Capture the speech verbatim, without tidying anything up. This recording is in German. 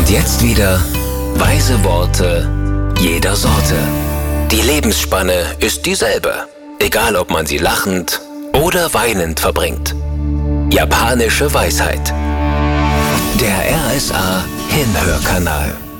Und jetzt wieder weise Worte jeder Sorte. Die Lebensspanne ist dieselbe, egal ob man sie lachend oder weinend verbringt. Japanische Weisheit. Der R S A Hinhörkanal.